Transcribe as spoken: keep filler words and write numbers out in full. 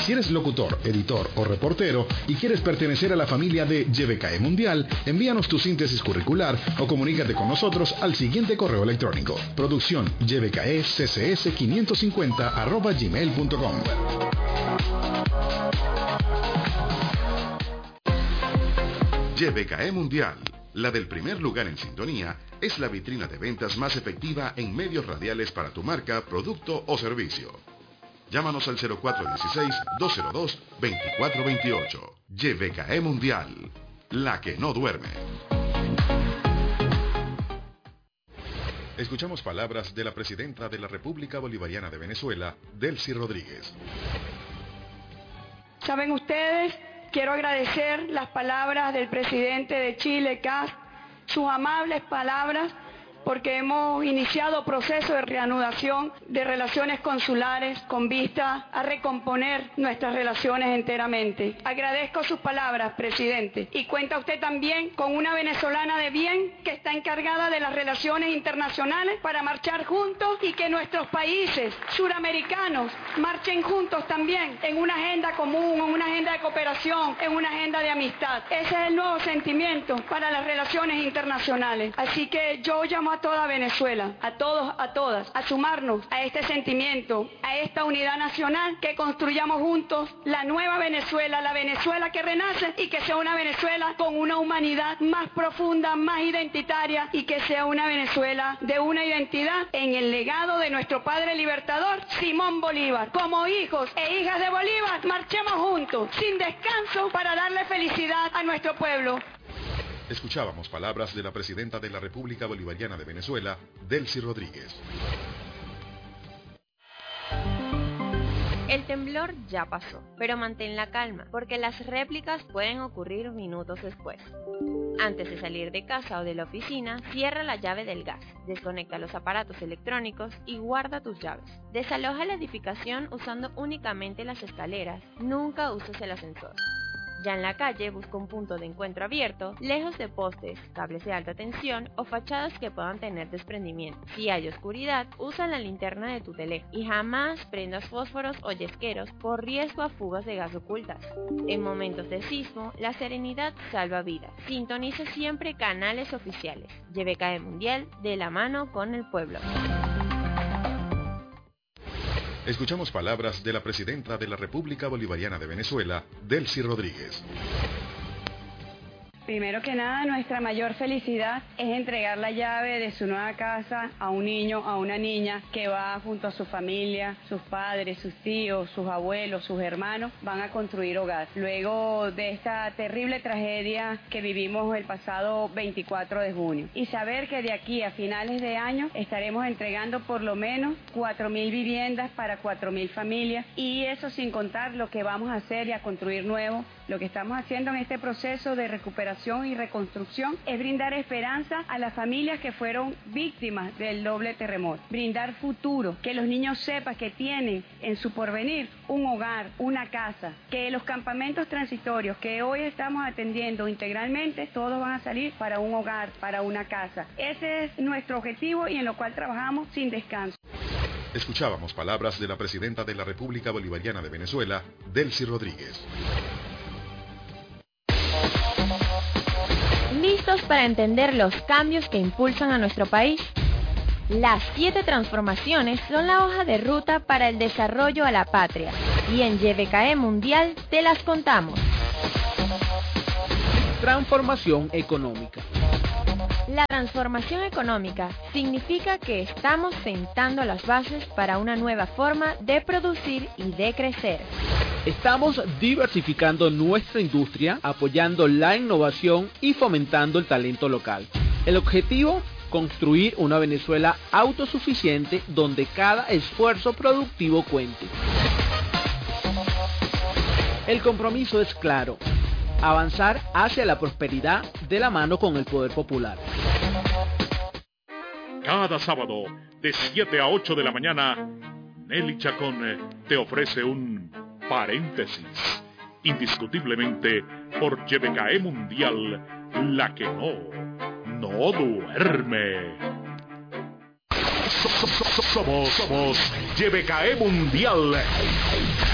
Si eres locutor, editor o reportero y quieres pertenecer a la familia de Y B K E Mundial, envíanos tu síntesis curricular o comunícate con nosotros al siguiente correo electrónico: producción y b k e c c s quinientos cincuenta arroba gmail punto com. Y B K E Mundial, la del primer lugar en sintonía, es la vitrina de ventas más efectiva en medios radiales para tu marca, producto o servicio. Llámanos al cero cuatro uno seis, dos cero dos, dos cuatro dos ocho. Y B K E Mundial, la que no duerme. Escuchamos palabras de la presidenta de la República Bolivariana de Venezuela, Delcy Rodríguez. Saben ustedes, quiero agradecer las palabras del presidente de Chile, Kast, sus amables palabras, porque hemos iniciado proceso de reanudación de relaciones consulares con vista a recomponer nuestras relaciones enteramente. Agradezco sus palabras, presidente, y cuenta usted también con una venezolana de bien que está encargada de las relaciones internacionales para marchar juntos y que nuestros países suramericanos marchen juntos también en una agenda común, en una agenda de cooperación, en una agenda de amistad. Ese es el nuevo sentimiento para las relaciones internacionales. Así que yo llamo a toda Venezuela, a todos, a todas, a sumarnos a este sentimiento, a esta unidad nacional, que construyamos juntos la nueva Venezuela, la Venezuela que renace, y que sea una Venezuela con una humanidad más profunda, más identitaria, y que sea una Venezuela de una identidad en el legado de nuestro padre libertador, Simón Bolívar. Como hijos e hijas de Bolívar, marchemos juntos, sin descanso, para darle felicidad a nuestro pueblo. Escuchábamos palabras de la presidenta de la República Bolivariana de Venezuela, Delcy Rodríguez. El temblor ya pasó, pero mantén la calma, porque las réplicas pueden ocurrir minutos después. Antes de salir de casa o de la oficina, cierra la llave del gas, desconecta los aparatos electrónicos y guarda tus llaves. Desaloja la edificación usando únicamente las escaleras, nunca uses el ascensor. Ya en la calle, busca un punto de encuentro abierto, lejos de postes, cables de alta tensión o fachadas que puedan tener desprendimiento. Si hay oscuridad, usa la linterna de tu teléfono y jamás prendas fósforos o yesqueros por riesgo a fugas de gas ocultas. En momentos de sismo, la serenidad salva vidas. Sintoniza siempre canales oficiales. Y B K E Mundial, de la mano con el pueblo. Escuchamos palabras de la presidenta de la República Bolivariana de Venezuela, Delcy Rodríguez. Primero que nada, nuestra mayor felicidad es entregar la llave de su nueva casa a un niño, a una niña que va junto a su familia, sus padres, sus tíos, sus abuelos, sus hermanos, van a construir hogar. Luego de esta terrible tragedia que vivimos el pasado veinticuatro de junio. Y saber que de aquí a finales de año estaremos entregando por lo menos cuatro mil viviendas para cuatro mil familias, y eso sin contar lo que vamos a hacer y a construir nuevo. Lo que estamos haciendo en este proceso de recuperación y reconstrucción es brindar esperanza a las familias que fueron víctimas del doble terremoto, brindar futuro, que los niños sepan que tienen en su porvenir un hogar, una casa, que los campamentos transitorios que hoy estamos atendiendo integralmente, todos van a salir para un hogar, para una casa. Ese es nuestro objetivo y en lo cual trabajamos sin descanso. Escuchábamos palabras de la presidenta de la República Bolivariana de Venezuela, Delcy Rodríguez. ¿Listos para entender los cambios que impulsan a nuestro país? Las siete transformaciones son la hoja de ruta para el desarrollo a la patria, y en Y B K E Mundial te las contamos. Transformación económica. La transformación económica significa que estamos sentando las bases para una nueva forma de producir y de crecer. Estamos diversificando nuestra industria, apoyando la innovación y fomentando el talento local. El objetivo, construir una Venezuela autosuficiente donde cada esfuerzo productivo cuente. El compromiso es claro: avanzar hacia la prosperidad de la mano con el poder popular. Cada sábado, de siete a ocho de la mañana, Nelly Chacón te ofrece un paréntesis, indiscutiblemente por Y B K E Mundial, la que no, no duerme. Somos, somos Y B K E Mundial.